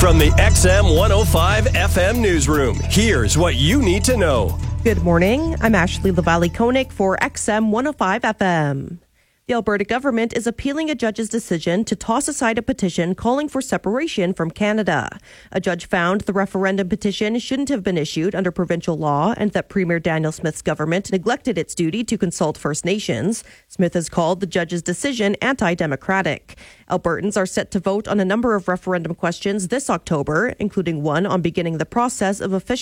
From the XM 105 FM newsroom, here's what you need to know. Good morning. I'm Ashley Lavallee-Koenig for XM 105 FM. The Alberta government is appealing a judge's decision to toss aside a petition calling for separation from Canada. A judge found the referendum petition shouldn't have been issued under provincial law and that Premier Daniel Smith's government neglected its duty to consult First Nations. Smith has called the judge's decision anti-democratic. Albertans are set to vote on a number of referendum questions this October, including one on beginning the process of official